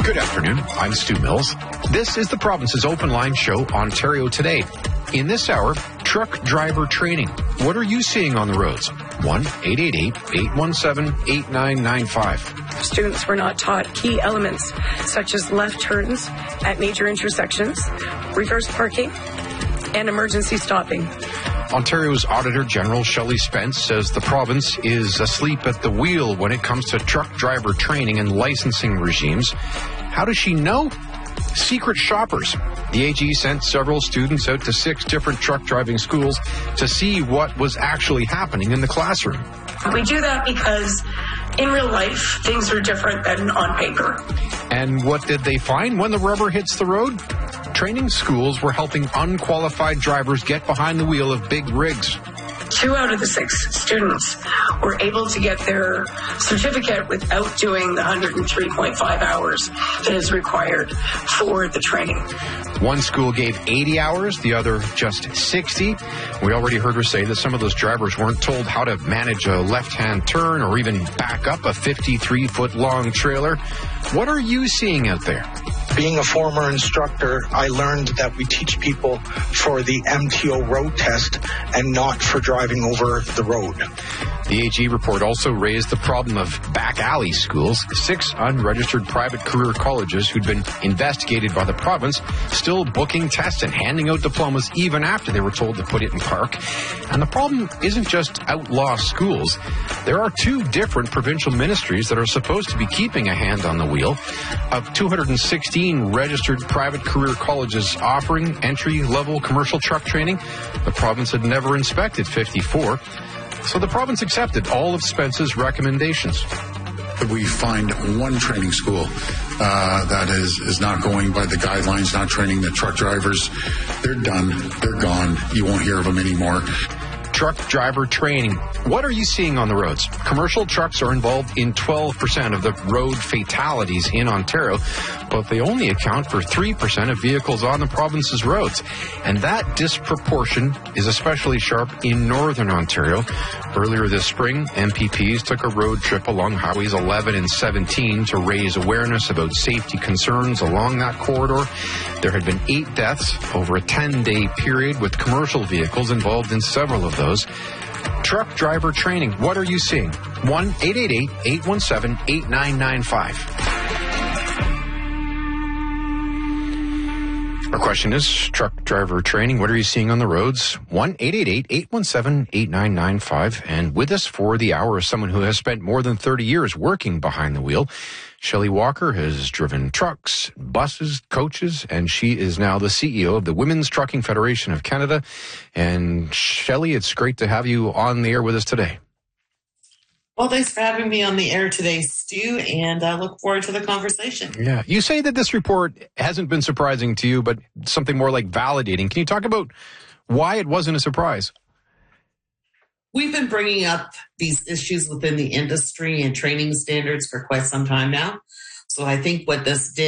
Good afternoon. I'm Stu Mills. This is the province's open line show, Ontario Today. In this hour, truck driver training. What are you seeing on the roads? 1-888-817-8995. Students were not taught key elements such as left turns at major intersections, reverse parking, and emergency stopping. Ontario's Auditor General Shelley Spence says the province is asleep at the wheel when it comes to truck driver training and licensing regimes. How does she know? Secret shoppers. The AG sent several students out to 6 different truck driving schools to see what was actually happening in the classroom. We do that because in real life, things are different than on paper. And what did they find when the rubber hits the road? Training schools were helping unqualified drivers get behind the wheel of big rigs. 2 out of the 6 students were able to get their certificate without doing the 103.5 hours that is required for the training. One school gave 80 hours, the other just 60. We already heard her say that some of those drivers weren't told how to manage a left-hand turn or even back up a 53-foot-long trailer. What are you seeing out there? Being a former instructor, I learned that we teach people for the MTO road test and not for driving over the road. The AG report also raised the problem of back alley schools. 6 unregistered private career colleges who'd been investigated by the province, still booking tests and handing out diplomas even after they were told to put it in park. And the problem isn't just outlaw schools. There are 2 different provincial ministries that are supposed to be keeping a hand on the wheel. Of 216 registered private career colleges offering entry-level commercial truck training, the province had never inspected 54. So the province accepted all of Spence's recommendations. We find one training school that is not going by the guidelines, not training the truck drivers. They're done. They're gone. You won't hear of them anymore. Truck driver training. What are you seeing on the roads? Commercial trucks are involved in 12% of the road fatalities in Ontario, but they only account for 3% of vehicles on the province's roads. And that disproportion is especially sharp in northern Ontario. Earlier this spring, MPPs took a road trip along Highways 11 and 17 to raise awareness about safety concerns along that corridor. There had been 8 deaths over a 10-day period, with commercial vehicles involved in several of those. Truck driver training. What are you seeing? 1-888-817-8995. Our question is, truck driver training, what are you seeing on the roads? 1-888-817-8995. And with us for the hour is someone who has spent more than 30 years working behind the wheel. Shelley Walker has driven trucks, buses, coaches, and she is now the CEO of the Women's Trucking Federation of Canada. And Shelley, it's great to have you on the air with us today. Well, thanks for having me on the air today, Stu, and I look forward to the conversation. Yeah. You say that this report hasn't been surprising to you, but something more like validating. Can you talk about why it wasn't a surprise? We've been bringing up these issues within the industry and training standards for quite some time now. So I think what this did